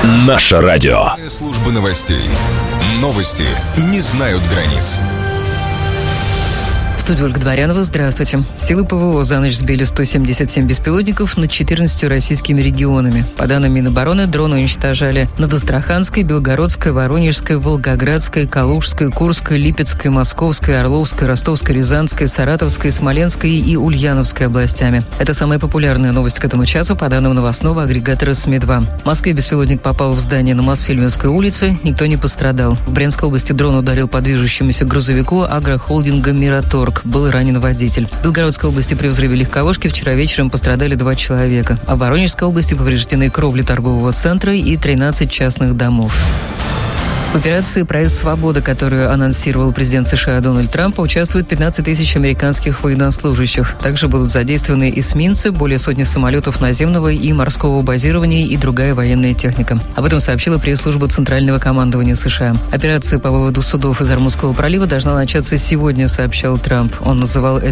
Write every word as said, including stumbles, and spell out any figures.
Наше радио. Служба новостей. Новости не знают границ. В студии Ольга Дворянова. Здравствуйте. Силы ПВО за ночь сбили сто семьдесят семь беспилотников над четырнадцатью российскими регионами. По данным Минобороны, дроны уничтожали над Астраханской, Белгородской, Воронежской, Волгоградской, Калужской, Курской, Липецкой, Московской, Орловской, Ростовской, Рязанской, Саратовской, Смоленской и Ульяновской областями. Это самая популярная новость к этому часу, по данным новостного агрегатора СМИ два. В Москве беспилотник попал в здание на Мосфильмовской улице, никто не пострадал. В Брянской области дрон ударил по движущемуся грузовику агрохолдинга «Мираторг». Был ранен водитель. В Белгородской области при взрыве легковушки вчера вечером пострадали два человека. А в Воронежской области повреждены кровли торгового центра и тринадцать частных домов. В операции «Проект Свобода», которую анонсировал президент США Дональд Трамп, участвует пятнадцать тысяч американских военнослужащих. Также будут задействованы эсминцы, более сотни самолетов наземного и морского базирования и другая военная техника. Об этом сообщила пресс-служба Центрального командования США. Операция по выводу судов из Ормузского пролива должна начаться сегодня, сообщал Трамп. Он называл это